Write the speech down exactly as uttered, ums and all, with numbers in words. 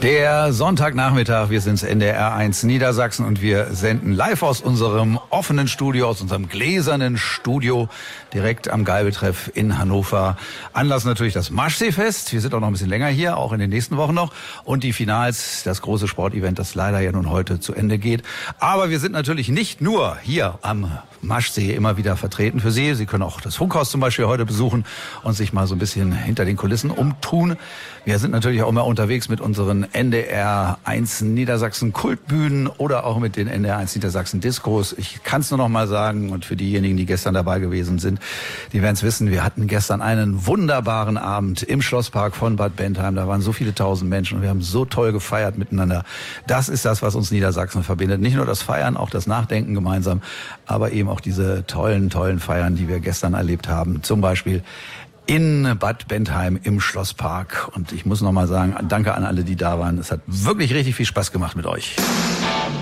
Der Sonntagnachmittag, wir sind N D R eins Niedersachsen und wir senden live aus unserem offenen Studio, aus unserem gläsernen Studio direkt am Geilbetreff in Hannover. Anlass natürlich das Maschseefest. Wir sind auch noch ein bisschen länger hier, auch in den nächsten Wochen noch. Und die Finals, das große Sportevent, das leider ja nun heute zu Ende geht. Aber wir sind natürlich nicht nur hier am Maschsee immer wieder vertreten für Sie. Sie können auch das Funkhaus zum Beispiel heute besuchen und sich mal so ein bisschen hinter den Kulissen umtun. Wir sind natürlich auch immer unterwegs mit unseren N D R eins Niedersachsen Kultbühnen oder auch mit den N D R eins Niedersachsen Diskos. Ich kann es nur noch mal sagen, und für diejenigen, die gestern dabei gewesen sind, die werden es wissen, wir hatten gestern einen wunderbaren Abend im Schlosspark von Bad Bentheim. Da waren so viele tausend Menschen und wir haben so toll gefeiert miteinander. Das ist das, was uns Niedersachsen verbindet. Nicht nur das Feiern, auch das Nachdenken gemeinsam, aber eben auch diese tollen, tollen Feiern, die wir gestern erlebt haben. Zum Beispiel in Bad Bentheim im Schlosspark. Und ich muss noch mal sagen, danke an alle, die da waren. Es hat wirklich richtig viel Spaß gemacht mit euch.